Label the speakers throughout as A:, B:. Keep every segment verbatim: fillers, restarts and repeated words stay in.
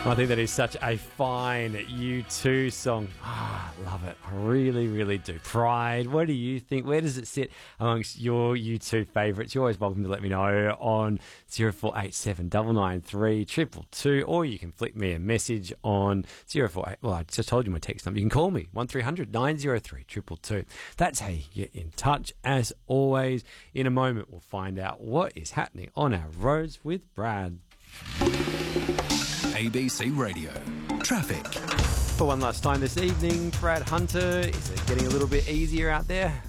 A: I think that is such a fine U two song. Ah, love it. I really, really do. Pride, what do you think? Where does it sit amongst your U two favourites? You're always welcome to let me know on zero four eight seven nine nine three two two two, or you can flick me a message on zero four eight. Well, I just told you my text number. You can call me one three hundred nine oh three two two two. That's how you get in touch. As always, in a moment, we'll find out what is happening on our roads with Brad.
B: A B C Radio. Traffic.
A: For one last time this evening, Brad Hunter, is it getting a little bit easier out there?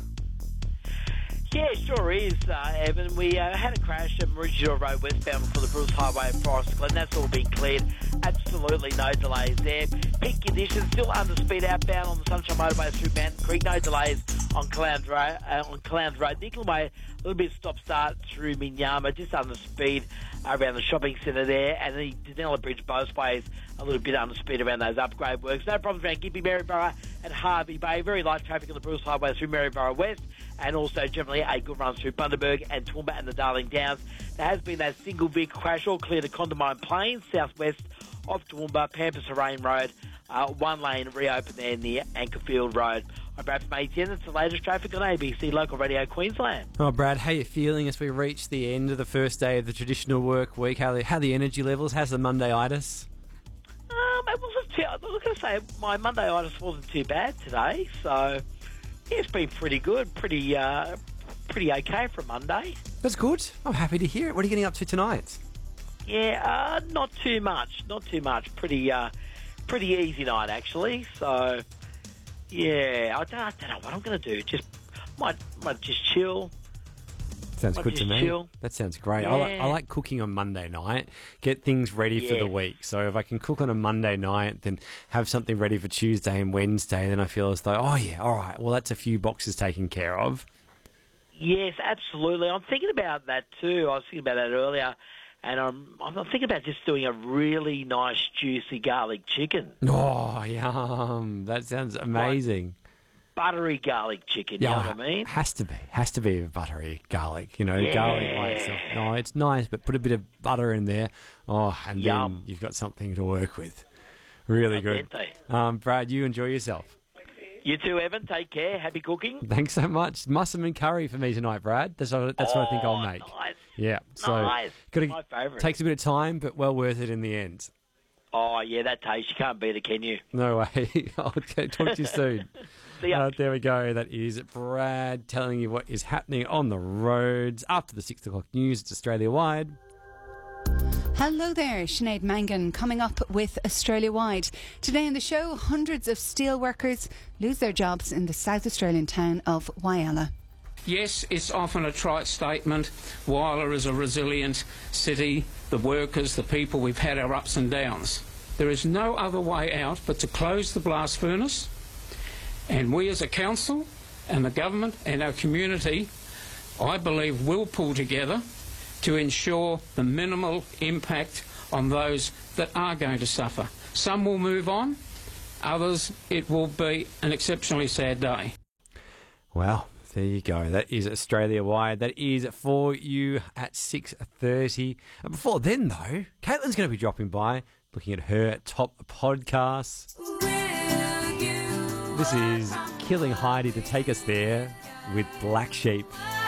C: Yeah, sure is, uh, Evan. We uh, had a crash at Maroochydore Road westbound for the Bruce Highway at Forest Glen. That's all been cleared. Absolutely no delays there. Peak conditions still under speed outbound on the Sunshine Motorway through Mountain Creek. No delays on Clown's Road. Uh, on Clown's Road. Nickel Way, a little bit stop-start through Minyama, just under speed around the shopping centre there. And the Danella Bridge both ways, a little bit under speed around those upgrade works. No problems around Gympie, Maryborough and Harvey Bay. Very light traffic on the Bruce Highway through Maryborough West. And also generally a good run through Bundaberg and Toowoomba and the Darling Downs. There has been that single vehicle crash all clear to Condamine Plains, southwest of Toowoomba, Pampas Harane Road. Uh, one lane reopened there near Ankerfield Road. I'm Brad from A T N. It's the latest traffic on A B C Local Radio Queensland.
A: Oh, Brad, how are you feeling as we reach the end of the first day of the traditional work week? How are the, how are the energy levels? How's the Monday-itis?
C: Um, it wasn't too... I was going to say, my Monday-itis wasn't too bad today, so... Yeah, it's been pretty good, pretty uh, pretty okay for Monday.
A: That's good. I'm happy to hear it. What are you getting up to tonight?
C: Yeah, uh, not too much, not too much. Pretty uh, pretty easy night, actually. So, yeah, I don't, I don't know what I'm going to do. Just might might just chill.
A: Sounds
C: might
A: good to me.
C: Chill.
A: That sounds great.
C: Yeah.
A: I, like, I like cooking on Monday night, get things ready
C: yeah.
A: for the week. So if I can cook on a Monday night, then have something ready for Tuesday and Wednesday, then I feel as though, oh yeah, all right, well that's a few boxes taken care of.
C: Yes, absolutely. I'm thinking about that too. I was thinking about that earlier. And I'm, I'm thinking about just doing a really nice, juicy garlic chicken.
A: Oh, yum. That sounds amazing.
C: Like buttery garlic chicken, you
A: yeah,
C: know what I mean?
A: Has to be. Has to be buttery garlic. You know,
C: yeah.
A: garlic by itself. No, it's nice, but put a bit of butter in there. Oh, and
C: Yum.
A: then you've got something to work with. Really
C: I
A: good.
C: bet they.
A: Um, Brad, you enjoy yourself.
C: You too, Evan. Take care. Happy cooking.
A: Thanks so much. Musselman curry for me tonight, Brad. That's what, that's
C: oh,
A: what I think I'll make.
C: Nice.
A: Yeah. So
C: nice.
A: gotta,
C: my favourite.
A: Takes a bit of time, but well worth it in the end.
C: Oh, yeah, that taste. You can't beat it, can you?
A: No way. I'll talk to you soon.
C: See ya.
A: Uh, there we go. That is Brad telling you what is happening on the roads. After the six o'clock news, it's Australia-wide.
D: Hello there, Sinead Mangan coming up with Australia-wide. Today on the show, hundreds of steel workers lose their jobs in the South Australian town of Whyalla.
E: Yes, it's often a trite statement. Whyalla is a resilient city. The workers, the people, we've had our ups and downs. There is no other way out but to close the blast furnace. And we as a council and the government and our community, I believe, will pull together to ensure the minimal impact on those that are going to suffer. Some will move on, others it will be an exceptionally sad day.
A: Well, there you go. That is Australia-wide. That is for you at six thirty. Before then, though, Caitlin's going to be dropping by, looking at her top podcasts. This is Killing Heidi to take us there with Black Sheep.